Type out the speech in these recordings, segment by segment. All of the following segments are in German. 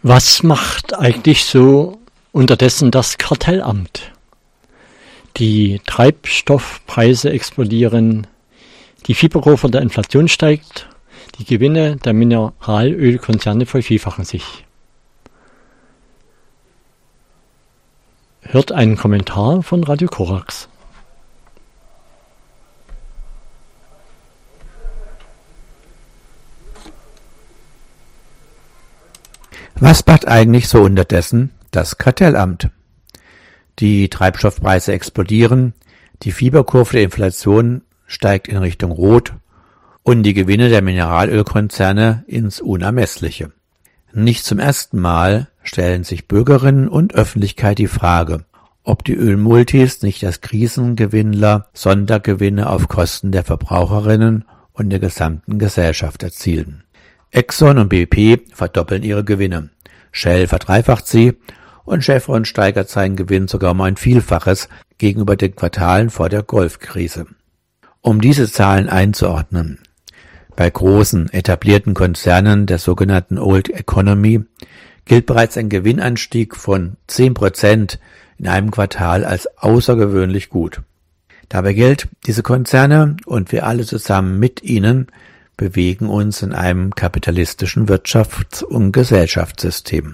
Was macht eigentlich so unterdessen das Kartellamt? Die Treibstoffpreise explodieren, die Fieberkurve der Inflation steigt, die Gewinne der Mineralölkonzerne vervielfachen sich. Hört einen Kommentar von Radio Korax. Was macht eigentlich so unterdessen das Kartellamt? Die Treibstoffpreise explodieren, die Fieberkurve der Inflation steigt in Richtung Rot und die Gewinne der Mineralölkonzerne ins Unermessliche. Nicht zum ersten Mal stellen sich Bürgerinnen und Öffentlichkeit die Frage, ob die Ölmultis nicht als Krisengewinnler Sondergewinne auf Kosten der Verbraucherinnen und der gesamten Gesellschaft erzielen. Exxon und BP verdoppeln ihre Gewinne, Shell verdreifacht sie und Chevron steigert seinen Gewinn sogar um ein Vielfaches gegenüber den Quartalen vor der Golfkrise. Um diese Zahlen einzuordnen: Bei großen, etablierten Konzernen der sogenannten Old Economy gilt bereits ein Gewinnanstieg von 10% in einem Quartal als außergewöhnlich gut. Dabei gilt, diese Konzerne und wir alle zusammen mit ihnen bewegen uns in einem kapitalistischen Wirtschafts- und Gesellschaftssystem.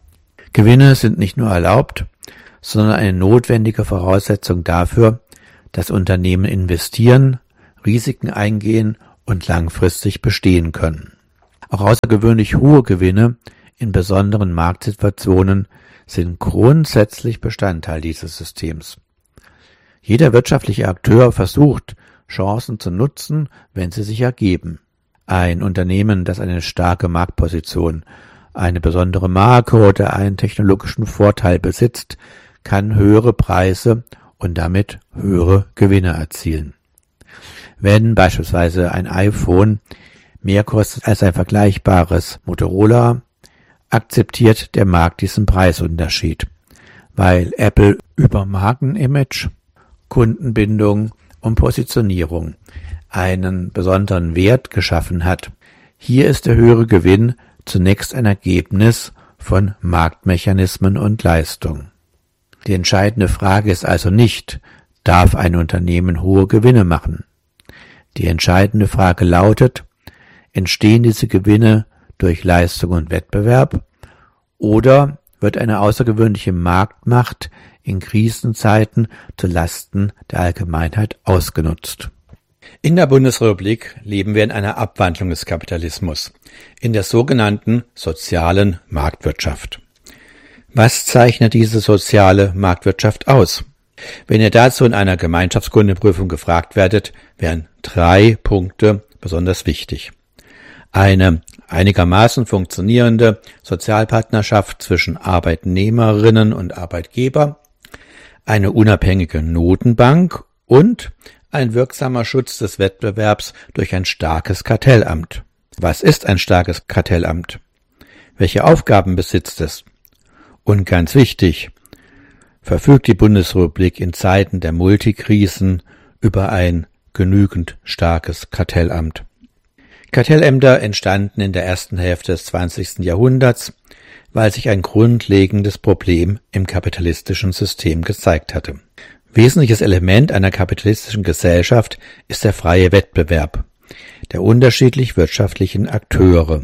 Gewinne sind nicht nur erlaubt, sondern eine notwendige Voraussetzung dafür, dass Unternehmen investieren, Risiken eingehen und langfristig bestehen können. Auch außergewöhnlich hohe Gewinne in besonderen Marktsituationen sind grundsätzlich Bestandteil dieses Systems. Jeder wirtschaftliche Akteur versucht, Chancen zu nutzen, wenn sie sich ergeben. Ein Unternehmen, das eine starke Marktposition, eine besondere Marke oder einen technologischen Vorteil besitzt, kann höhere Preise und damit höhere Gewinne erzielen. Wenn beispielsweise ein iPhone mehr kostet als ein vergleichbares Motorola, akzeptiert der Markt diesen Preisunterschied, weil Apple über Markenimage, Kundenbindung und Positionierung einen besonderen Wert geschaffen hat. Hier ist der höhere Gewinn zunächst ein Ergebnis von Marktmechanismen und Leistung. Die entscheidende Frage ist also nicht, darf ein Unternehmen hohe Gewinne machen? Die entscheidende Frage lautet, entstehen diese Gewinne durch Leistung und Wettbewerb oder wird eine außergewöhnliche Marktmacht in Krisenzeiten zu Lasten der Allgemeinheit ausgenutzt? In der Bundesrepublik leben wir in einer Abwandlung des Kapitalismus, in der sogenannten sozialen Marktwirtschaft. Was zeichnet diese soziale Marktwirtschaft aus? Wenn ihr dazu in einer Gemeinschaftskundeprüfung gefragt werdet, wären 3 Punkte besonders wichtig. Eine einigermaßen funktionierende Sozialpartnerschaft zwischen Arbeitnehmerinnen und Arbeitgeber, eine unabhängige Notenbank und ein wirksamer Schutz des Wettbewerbs durch ein starkes Kartellamt. Was ist ein starkes Kartellamt? Welche Aufgaben besitzt es? Und ganz wichtig, verfügt die Bundesrepublik in Zeiten der Multikrisen über ein genügend starkes Kartellamt? Kartellämter entstanden in der ersten Hälfte des 20. Jahrhunderts, weil sich ein grundlegendes Problem im kapitalistischen System gezeigt hatte. Wesentliches Element einer kapitalistischen Gesellschaft ist der freie Wettbewerb der unterschiedlich wirtschaftlichen Akteure.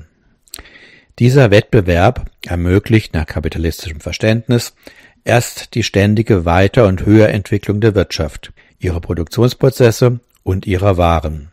Dieser Wettbewerb ermöglicht nach kapitalistischem Verständnis erst die ständige Weiter- und Höherentwicklung der Wirtschaft, ihrer Produktionsprozesse und ihrer Waren.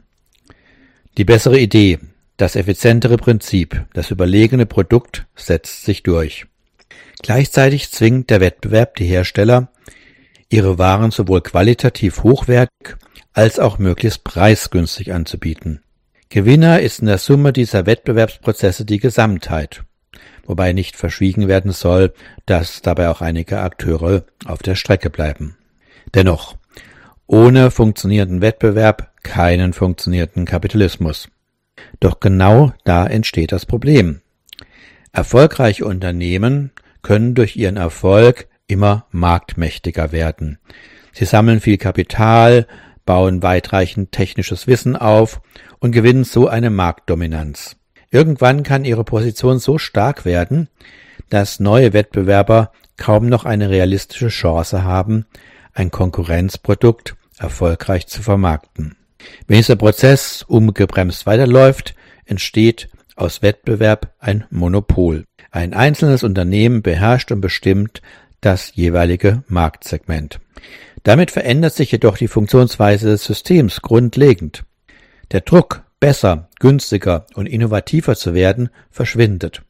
Die bessere Idee, das effizientere Prinzip, das überlegene Produkt setzt sich durch. Gleichzeitig zwingt der Wettbewerb die Hersteller, ihre Waren sowohl qualitativ hochwertig als auch möglichst preisgünstig anzubieten. Gewinner ist in der Summe dieser Wettbewerbsprozesse die Gesamtheit, wobei nicht verschwiegen werden soll, dass dabei auch einige Akteure auf der Strecke bleiben. Dennoch, ohne funktionierenden Wettbewerb keinen funktionierenden Kapitalismus. Doch genau da entsteht das Problem. Erfolgreiche Unternehmen können durch ihren Erfolg immer marktmächtiger werden. Sie sammeln viel Kapital, bauen weitreichend technisches Wissen auf und gewinnen so eine Marktdominanz. Irgendwann kann ihre Position so stark werden, dass neue Wettbewerber kaum noch eine realistische Chance haben, ein Konkurrenzprodukt erfolgreich zu vermarkten. Wenn dieser Prozess ungebremst weiterläuft, entsteht aus Wettbewerb ein Monopol. Ein einzelnes Unternehmen beherrscht und bestimmt das jeweilige Marktsegment. Damit verändert sich jedoch die Funktionsweise des Systems grundlegend. Der Druck, besser, günstiger und innovativer zu werden, verschwindet.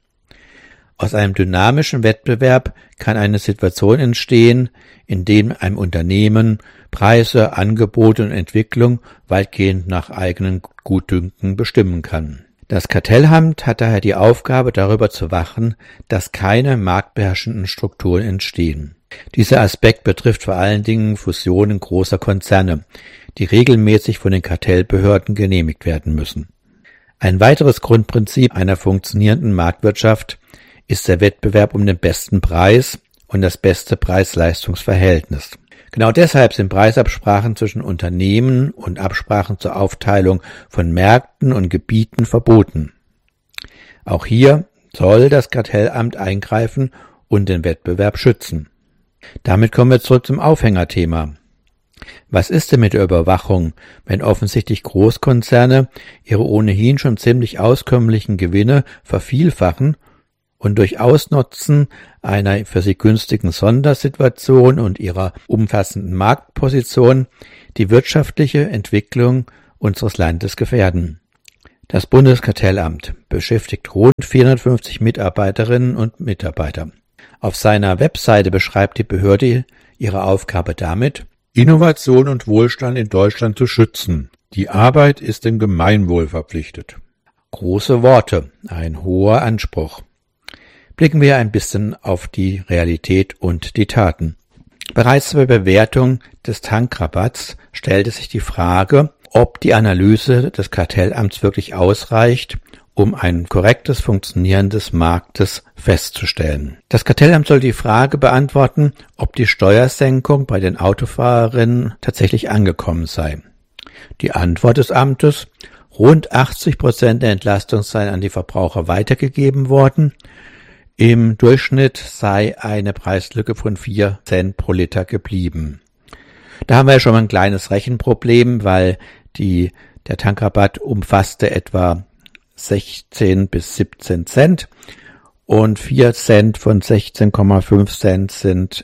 Aus einem dynamischen Wettbewerb kann eine Situation entstehen, in dem ein Unternehmen Preise, Angebote und Entwicklung weitgehend nach eigenen Gutdünken bestimmen kann. Das Kartellamt hat daher die Aufgabe, darüber zu wachen, dass keine marktbeherrschenden Strukturen entstehen. Dieser Aspekt betrifft vor allen Dingen Fusionen großer Konzerne, die regelmäßig von den Kartellbehörden genehmigt werden müssen. Ein weiteres Grundprinzip einer funktionierenden Marktwirtschaft ist der Wettbewerb um den besten Preis und das beste Preis-Leistungs-Verhältnis. Genau deshalb sind Preisabsprachen zwischen Unternehmen und Absprachen zur Aufteilung von Märkten und Gebieten verboten. Auch hier soll das Kartellamt eingreifen und den Wettbewerb schützen. Damit kommen wir zurück zum Aufhängerthema. Was ist denn mit der Überwachung, wenn offensichtlich Großkonzerne ihre ohnehin schon ziemlich auskömmlichen Gewinne vervielfachen und durch Ausnutzen einer für sie günstigen Sondersituation und ihrer umfassenden Marktposition die wirtschaftliche Entwicklung unseres Landes gefährden? Das Bundeskartellamt beschäftigt rund 450 Mitarbeiterinnen und Mitarbeiter. Auf seiner Webseite beschreibt die Behörde ihre Aufgabe damit, Innovation und Wohlstand in Deutschland zu schützen. Die Arbeit ist dem Gemeinwohl verpflichtet. Große Worte, ein hoher Anspruch. Blicken wir ein bisschen auf die Realität und die Taten. Bereits bei der Bewertung des Tankrabatts stellte sich die Frage, ob die Analyse des Kartellamts wirklich ausreicht, um ein korrektes Funktionieren des Marktes festzustellen. Das Kartellamt soll die Frage beantworten, ob die Steuersenkung bei den Autofahrerinnen tatsächlich angekommen sei. Die Antwort des Amtes: rund 80% der Entlastung seien an die Verbraucher weitergegeben worden. Im Durchschnitt sei eine Preislücke von 4 Cent pro Liter geblieben. Da haben wir ja schon mal ein kleines Rechenproblem, weil der Tankrabatt umfasste etwa 16 bis 17 Cent und 4 Cent von 16,5 Cent sind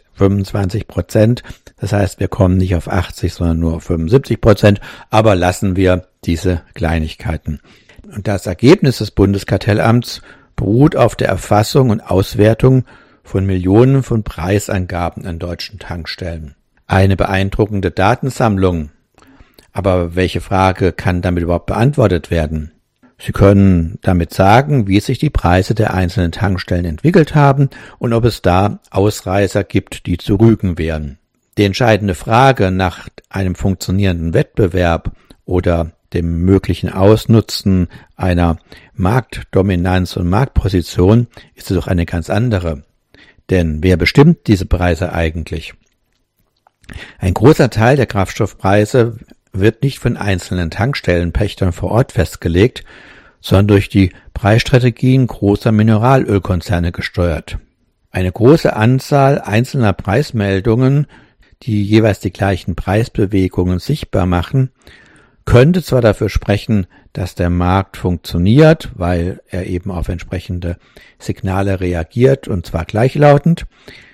25%. Das heißt, wir kommen nicht auf 80, sondern nur auf 75%, aber lassen wir diese Kleinigkeiten. Und das Ergebnis des Bundeskartellamts beruht auf der Erfassung und Auswertung von Millionen von Preisangaben an deutschen Tankstellen. Eine beeindruckende Datensammlung. Aber welche Frage kann damit überhaupt beantwortet werden? Sie können damit sagen, wie sich die Preise der einzelnen Tankstellen entwickelt haben und ob es da Ausreißer gibt, die zu rügen wären. Die entscheidende Frage nach einem funktionierenden Wettbewerb oder dem möglichen Ausnutzen einer Marktdominanz und Marktposition ist es doch eine ganz andere. Denn wer bestimmt diese Preise eigentlich? Ein großer Teil der Kraftstoffpreise wird nicht von einzelnen Tankstellenpächtern vor Ort festgelegt, sondern durch die Preisstrategien großer Mineralölkonzerne gesteuert. Eine große Anzahl einzelner Preismeldungen, die jeweils die gleichen Preisbewegungen sichtbar machen, könnte zwar dafür sprechen, dass der Markt funktioniert, weil er eben auf entsprechende Signale reagiert und zwar gleichlautend,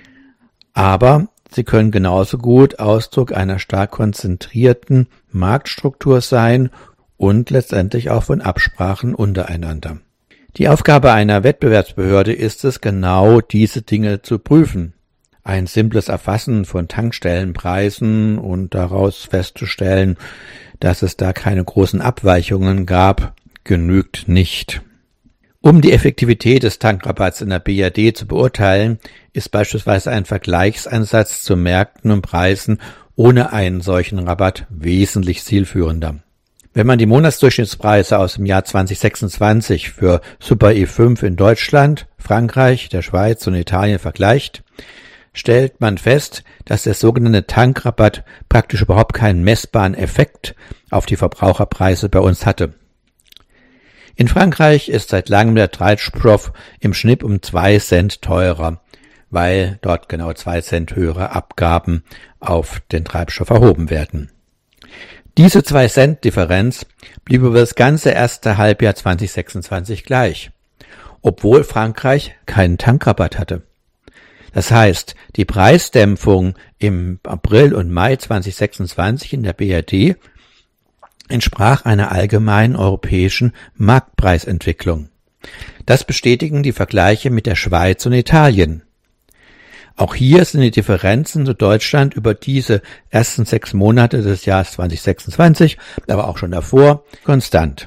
aber sie können genauso gut Ausdruck einer stark konzentrierten Marktstruktur sein und letztendlich auch von Absprachen untereinander. Die Aufgabe einer Wettbewerbsbehörde ist es, genau diese Dinge zu prüfen. Ein simples Erfassen von Tankstellenpreisen und daraus festzustellen, dass es da keine großen Abweichungen gab, genügt nicht. Um die Effektivität des Tankrabatts in der BRD zu beurteilen, ist beispielsweise ein Vergleichsansatz zu Märkten und Preisen ohne einen solchen Rabatt wesentlich zielführender. Wenn man die Monatsdurchschnittspreise aus dem Jahr 2026 für Super E5 in Deutschland, Frankreich, der Schweiz und Italien vergleicht, stellt man fest, dass der sogenannte Tankrabatt praktisch überhaupt keinen messbaren Effekt auf die Verbraucherpreise bei uns hatte. In Frankreich ist seit langem der Treibstoff im Schnitt um 2 Cent teurer, weil dort genau 2 Cent höhere Abgaben auf den Treibstoff erhoben werden. Diese 2 Cent Differenz blieb über das ganze erste Halbjahr 2026 gleich, obwohl Frankreich keinen Tankrabatt hatte. Das heißt, die Preisdämpfung im April und Mai 2026 in der BRD entsprach einer allgemeinen europäischen Marktpreisentwicklung. Das bestätigen die Vergleiche mit der Schweiz und Italien. Auch hier sind die Differenzen zu Deutschland über diese ersten 6 Monate des Jahres 2026, aber auch schon davor, konstant.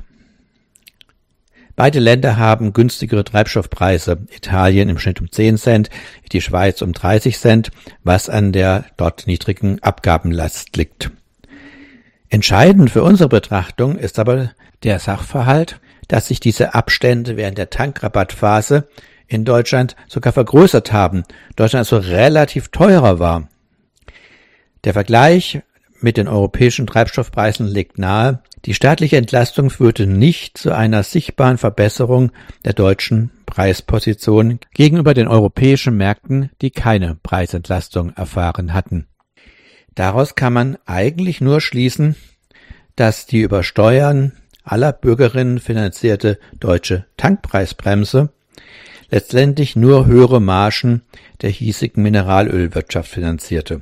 Beide Länder haben günstigere Treibstoffpreise, Italien im Schnitt um 10 Cent, die Schweiz um 30 Cent, was an der dort niedrigen Abgabenlast liegt. Entscheidend für unsere Betrachtung ist aber der Sachverhalt, dass sich diese Abstände während der Tankrabattphase in Deutschland sogar vergrößert haben, Deutschland also relativ teurer war. Der Vergleich mit den europäischen Treibstoffpreisen legt nahe, die staatliche Entlastung führte nicht zu einer sichtbaren Verbesserung der deutschen Preisposition gegenüber den europäischen Märkten, die keine Preisentlastung erfahren hatten. Daraus kann man eigentlich nur schließen, dass die über Steuern aller Bürgerinnen finanzierte deutsche Tankpreisbremse letztendlich nur höhere Margen der hiesigen Mineralölwirtschaft finanzierte.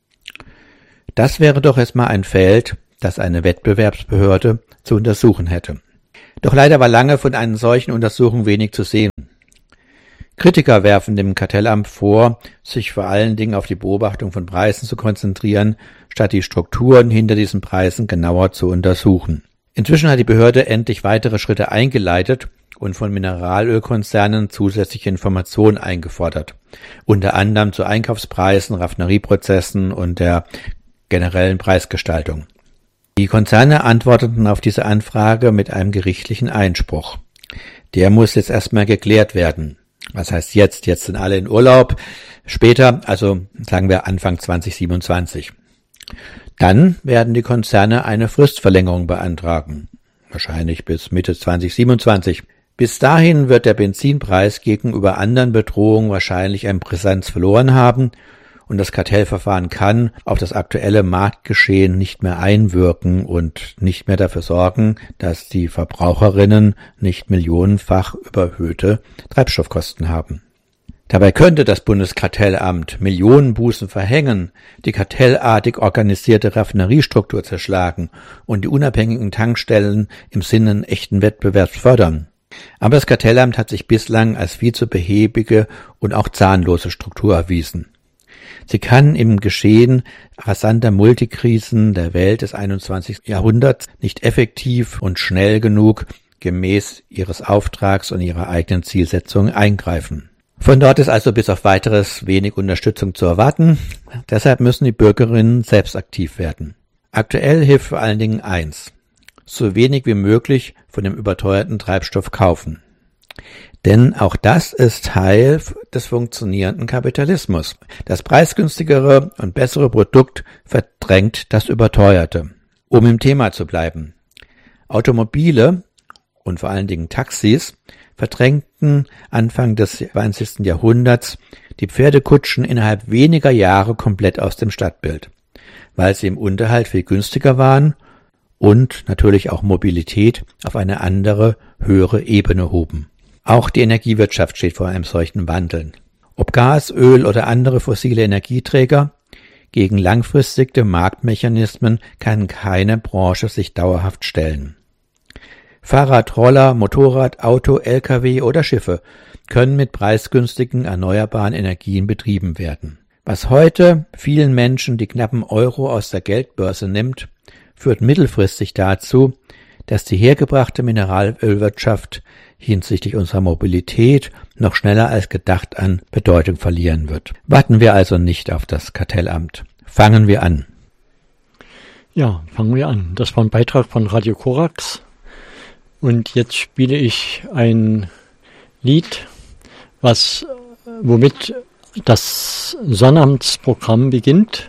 Das wäre doch erstmal ein Feld, das eine Wettbewerbsbehörde zu untersuchen hätte. Doch leider war lange von einer solchen Untersuchung wenig zu sehen. Kritiker werfen dem Kartellamt vor, sich vor allen Dingen auf die Beobachtung von Preisen zu konzentrieren, statt die Strukturen hinter diesen Preisen genauer zu untersuchen. Inzwischen hat die Behörde endlich weitere Schritte eingeleitet und von Mineralölkonzernen zusätzliche Informationen eingefordert, unter anderem zu Einkaufspreisen, Raffinerieprozessen und der generellen Preisgestaltung. Die Konzerne antworteten auf diese Anfrage mit einem gerichtlichen Einspruch. Der muss jetzt erstmal geklärt werden. Was heißt jetzt? Jetzt sind alle in Urlaub. Später, also sagen wir Anfang 2027. Dann werden die Konzerne eine Fristverlängerung beantragen. Wahrscheinlich bis Mitte 2027. Bis dahin wird der Benzinpreis gegenüber anderen Bedrohungen wahrscheinlich an Brisanz verloren haben und das Kartellverfahren kann auf das aktuelle Marktgeschehen nicht mehr einwirken und nicht mehr dafür sorgen, dass die Verbraucherinnen nicht millionenfach überhöhte Treibstoffkosten haben. Dabei könnte das Bundeskartellamt Millionenbußen verhängen, die kartellartig organisierte Raffineriestruktur zerschlagen und die unabhängigen Tankstellen im Sinne echten Wettbewerbs fördern. Aber das Kartellamt hat sich bislang als viel zu behäbige und auch zahnlose Struktur erwiesen. Sie kann im Geschehen rasanter Multikrisen der Welt des 21. Jahrhunderts nicht effektiv und schnell genug gemäß ihres Auftrags und ihrer eigenen Zielsetzung eingreifen. Von dort ist also bis auf weiteres wenig Unterstützung zu erwarten. Deshalb müssen die Bürgerinnen selbst aktiv werden. Aktuell hilft vor allen Dingen eins: so wenig wie möglich von dem überteuerten Treibstoff kaufen. Denn auch das ist Teil des funktionierenden Kapitalismus. Das preisgünstigere und bessere Produkt verdrängt das überteuerte. Um im Thema zu bleiben: Automobile und vor allen Dingen Taxis verdrängten Anfang des 20. Jahrhunderts die Pferdekutschen innerhalb weniger Jahre komplett aus dem Stadtbild, weil sie im Unterhalt viel günstiger waren und natürlich auch Mobilität auf eine andere, höhere Ebene hoben. Auch die Energiewirtschaft steht vor einem solchen Wandel. Ob Gas, Öl oder andere fossile Energieträger, gegen langfristige Marktmechanismen kann keine Branche sich dauerhaft stellen. Fahrrad, Roller, Motorrad, Auto, Lkw oder Schiffe können mit preisgünstigen erneuerbaren Energien betrieben werden. Was heute vielen Menschen die knappen Euro aus der Geldbörse nimmt, führt mittelfristig dazu, dass die hergebrachte Mineralölwirtschaft hinsichtlich unserer Mobilität noch schneller als gedacht an Bedeutung verlieren wird. Warten wir also nicht auf das Kartellamt. Fangen wir an. Ja, fangen wir an. Das war ein Beitrag von Radio Korax. Und jetzt spiele ich ein Lied, womit das Sonnabendprogramm beginnt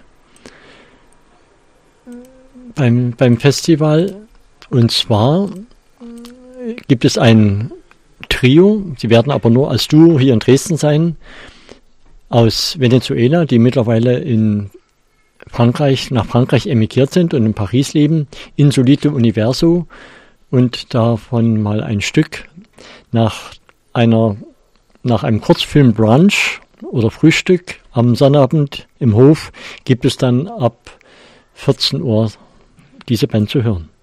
beim Festival. Und zwar gibt es ein Trio, sie werden aber nur als Duo hier in Dresden sein, aus Venezuela, die mittlerweile nach Frankreich emigriert sind und in Paris leben, Insolito Universo, und davon mal ein Stück nach einem Kurzfilm Brunch oder Frühstück am Sonnabend im Hof gibt es dann ab 14 Uhr diese Band zu hören.